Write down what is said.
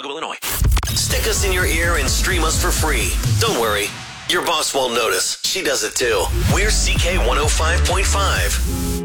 Illinois. Stick us in your ear and stream us for free. Don't worry, your boss won't notice. She does it too. We're CK 105.5.